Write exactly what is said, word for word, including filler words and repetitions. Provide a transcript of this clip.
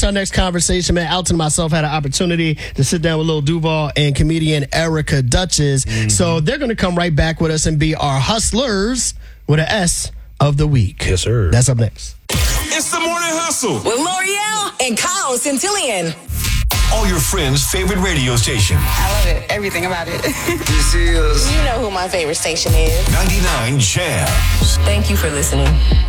our next conversation, man, Alton and myself had an opportunity to sit down with Lil Duval and comedian Erica Duchess. Mm-hmm. So they're going to come right back with us and be our hustlers with an S of the week. Yes, sir. That's up next. It's the Morning Hustle with L'Oreal and Kyle Centillion. All your friends' favorite radio station. I love it. Everything about it. This is... You know who my favorite station is. ninety-nine Jams. Thank you for listening.